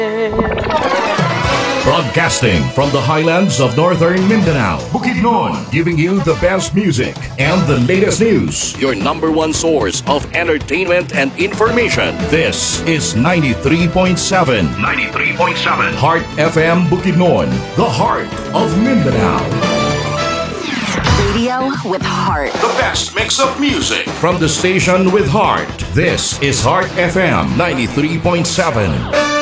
Broadcasting from the highlands of northern Mindanao, Bukidnon, giving you the best music and the latest news. Your number one source of entertainment and information. This is 93.7. 93.7. Heart FM Bukidnon, the heart of Mindanao. Radio with heart. The best mix of music from the station with heart. This is Heart FM 93.7.